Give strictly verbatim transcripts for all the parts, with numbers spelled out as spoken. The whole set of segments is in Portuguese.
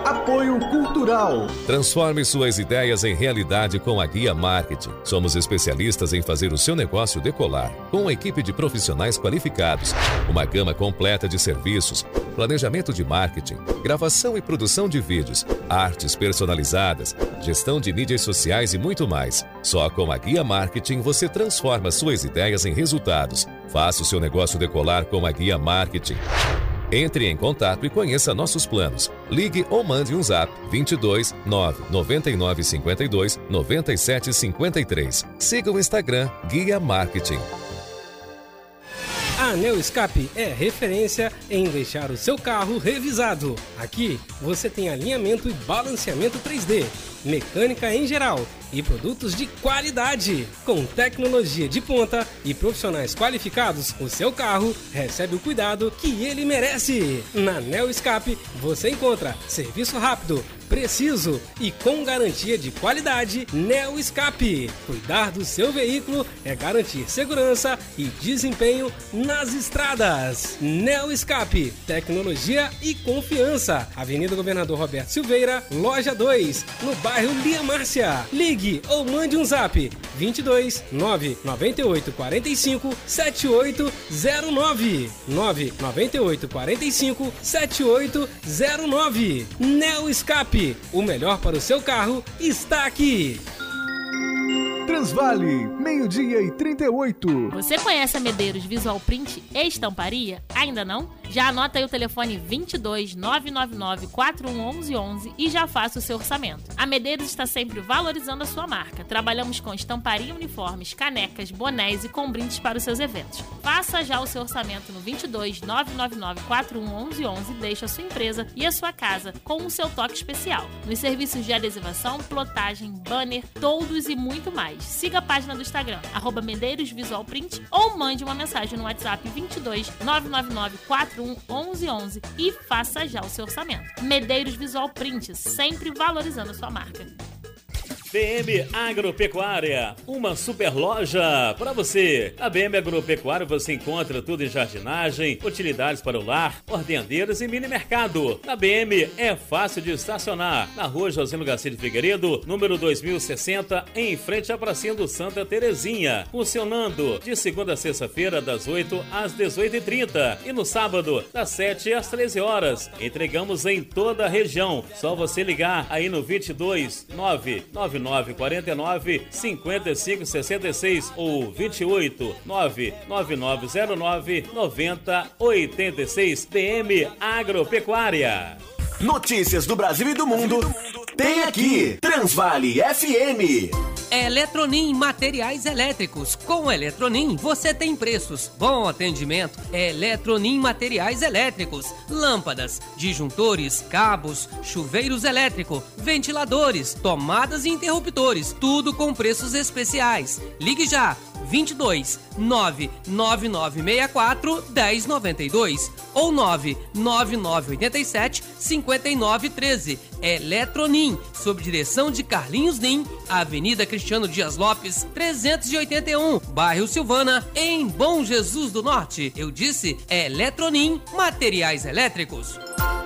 Apoio Cultural. Transforme suas ideias em realidade com a Guia Marketing. Somos especialistas em fazer o seu negócio decolar, com uma equipe de profissionais qualificados, uma gama completa de serviços, planejamento de marketing, gravação e produção de vídeos, artes personalizadas, gestão de mídias sociais e muito mais. Só com a Guia Marketing você transforma suas ideias em resultados. Faça o seu negócio decolar com a Guia Marketing. Entre em contato e conheça nossos planos. Ligue ou mande um zap vinte e dois, nove, noventa e nove, cinquenta e dois, noventa e sete, cinquenta e três. Siga o Instagram Guia Marketing. A Neo Escape é referência em deixar o seu carro revisado. Aqui você tem alinhamento e balanceamento três D, mecânica em geral e produtos de qualidade. Com tecnologia de ponta e profissionais qualificados, o seu carro recebe o cuidado que ele merece. Na Neo Escape você encontra serviço rápido, preciso e com garantia de qualidade. Neo Escape. Cuidar do seu veículo é garantir segurança e desempenho nas estradas. Neo Escape. Tecnologia e confiança. Avenida Governador Roberto Silveira, loja dois, no bairro Lia Márcia. Ligue ou mande um zap vinte e dois, nove, noventa e oito, quarenta e cinco, setenta e oito zero nove. nove nove oito, quarenta e cinco, setenta e oito zero nove. Neo Escape. O melhor para o seu carro está aqui. Transvale, meio-dia e trinta e oito. Você conhece a Medeiros Visual Print e Estamparia? Ainda não? Já anota aí o telefone vinte e dois, nove nove nove, quatro um um um onze e já faça o seu orçamento. A Medeiros está sempre valorizando a sua marca. Trabalhamos com estamparia, uniformes, canecas, bonés e com brindes para os seus eventos. Faça já o seu orçamento no vinte e dois, nove nove nove, quatro um um um onze e deixe a sua empresa e a sua casa com o seu toque especial. Nos serviços de adesivação, plotagem, banner, toldos e muito mais. Siga a página do Instagram, arroba Medeiros Visual Print, ou mande uma mensagem no WhatsApp vinte e dois, nove nove nove, quatro um um um onze e faça já o seu orçamento. Medeiros Visual Print, sempre valorizando a sua marca. B M Agropecuária, uma super loja para você. A B M Agropecuária você encontra tudo em jardinagem, utilidades para o lar, ordenadeiros e mini mercado. Na B M é fácil de estacionar. Na rua José Garcia de Figueiredo, número dois mil e sessenta, em frente à pracinha do Santa Terezinha. Funcionando de segunda a sexta-feira, das oito às dezoito e trinta e no sábado, das sete às treze horas. Entregamos em toda a região. Só você ligar aí no vinte e dois, nove nove nove, quarenta e nove, cinquenta e cinco, sessenta e seis ou vinte e oito, nove nove nove zero nove, noventa, oitenta e seis. B M Agropecuária. Notícias do Brasil e do mundo tem aqui. Transvale F M. Eletronim Materiais Elétricos. Com Eletronim você tem preços, bom atendimento. Eletronim Materiais Elétricos. Lâmpadas, disjuntores, cabos, chuveiros elétricos, ventiladores, tomadas e interruptores. Tudo com preços especiais. Ligue já. vinte e dois, nove nove nove seis quatro, um zero nove dois ou nove nove nove oito sete, cinco nove um três. Eletronim, sob direção de Carlinhos Nim, Avenida Cristiano Dias Lopes, trezentos e oitenta e um, bairro Silvana, em Bom Jesus do Norte. Eu disse Eletronim Materiais Elétricos.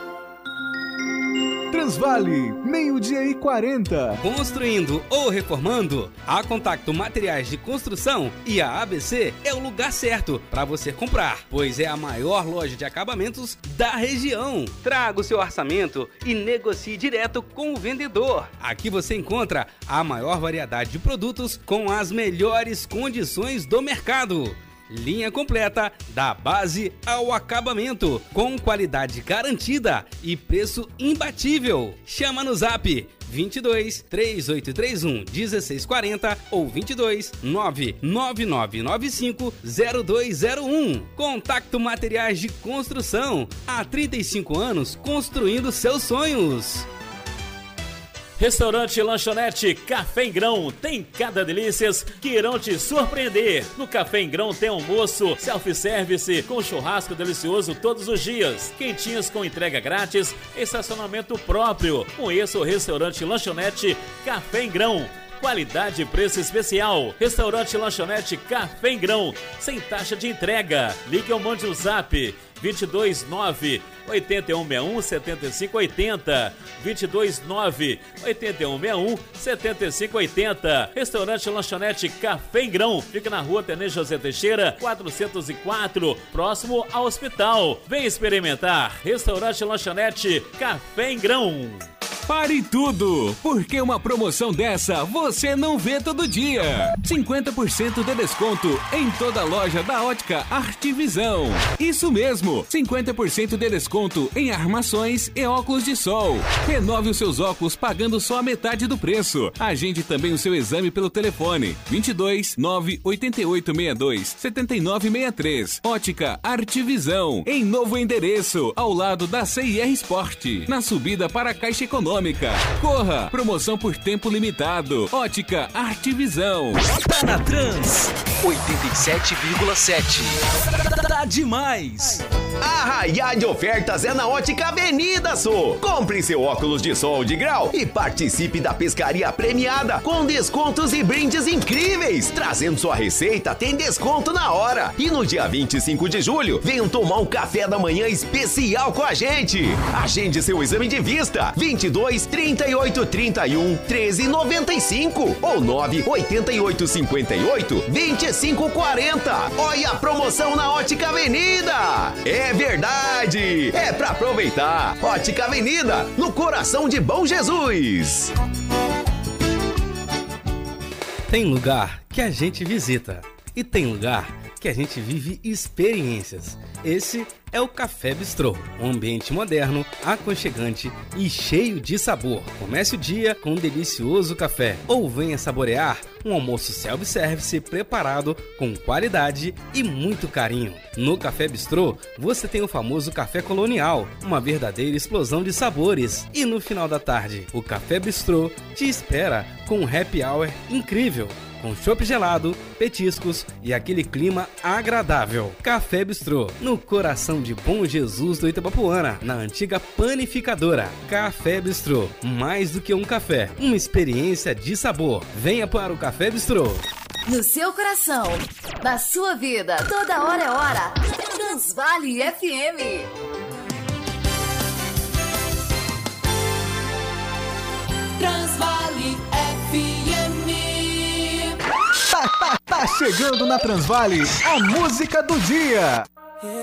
Transvale, meio-dia e quarenta. Construindo ou reformando? A Contacto Materiais de Construção e a A B C é o lugar certo para você comprar, pois é a maior loja de acabamentos da região. Traga o seu orçamento e negocie direto com o vendedor. Aqui você encontra a maior variedade de produtos com as melhores condições do mercado. Linha completa da base ao acabamento, com qualidade garantida e preço imbatível. Chama no zap vinte e dois, três oito três um, um seis quatro zero ou vinte e dois, nove nove nove nove cinco, zero dois zero um. Contacto Materiais de Construção. Há trinta e cinco anos construindo seus sonhos. Restaurante Lanchonete Café em Grão tem cada delícias que irão te surpreender. No Café em Grão tem almoço, self-service com churrasco delicioso todos os dias, quentinhas com entrega grátis, estacionamento próprio. Conheça o Restaurante Lanchonete Café em Grão. Qualidade e preço especial. Restaurante Lanchonete Café em Grão, sem taxa de entrega. Ligue ou mande o zap vinte e dois, nove oito um seis um, sete cinco oito zero, dois dois nove, oito um seis um, sete cinco oito zero. Restaurante Lanchonete Café em Grão, fica na rua Tenente José Teixeira, quatrocentos e quatro, próximo ao hospital. Vem experimentar. Restaurante Lanchonete Café em Grão. Pare tudo, porque uma promoção dessa você não vê todo dia. cinquenta por cento de desconto em toda a loja da Ótica Artvisão. Isso mesmo, cinquenta por cento de desconto em armações e óculos de sol. Renove os seus óculos pagando só a metade do preço. Agende também o seu exame pelo telefone vinte e dois, nove, oito oito seis dois, sete nove seis três. Ótica Artvisão, em novo endereço, ao lado da C I R Sport, na subida para a Caixa Econômica. Corra! Promoção por tempo limitado. Ótica Artvisão. Tá na Trans oitenta e sete vírgula sete. Tá demais! Arraiá de ofertas é na Ótica Avenida Sul. Compre seu óculos de sol de grau e participe da pescaria premiada com descontos e brindes incríveis. Trazendo sua receita, tem desconto na hora. E no dia vinte e cinco de julho, venham tomar um café da manhã especial com a gente. Agende seu exame de vista. vinte e dois, trinta e oito, trinta e um, treze, noventa e cinco ou nove, oito oito, cinco oito, vinte e cinco, quarenta. Olha a promoção na Ótica Avenida. É verdade! É pra aproveitar! Ótica Avenida, no coração de Bom Jesus! Tem lugar que a gente visita e tem lugar que a gente vive experiências. Esse é o Café Bistrô, um ambiente moderno, aconchegante e cheio de sabor. Comece o dia com um delicioso café ou venha saborear um almoço self-service preparado com qualidade e muito carinho. No Café Bistrô, você tem o famoso café colonial, uma verdadeira explosão de sabores. E no final da tarde, o Café Bistrô te espera com um happy hour incrível, com chopp gelado, petiscos e aquele clima agradável. Café Bistrô, no coração de Bom Jesus do Itabapuana, na antiga panificadora. Café Bistrô, mais do que um café, uma experiência de sabor. Venha para o Café Bistrô. No seu coração, na sua vida, toda hora é hora. Transvale F M. Transvale F M. Tá, tá, tá chegando na Transvale a música do dia.